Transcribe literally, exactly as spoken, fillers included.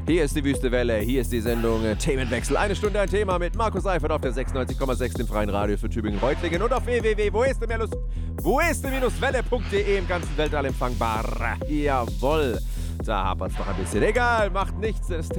Hier ist die Wüste Welle, hier ist die Sendung äh, Themenwechsel. Eine Stunde ein Thema mit Markus Seifert auf der sechsundneunzig Komma sechs, dem freien Radio für Tübingen-Reutlingen und auf w w w punkt wo ist die welle punkt de im ganzen Weltall empfangbar. Jawohl, da hapert's noch ein bisschen. Egal, macht nichts. Das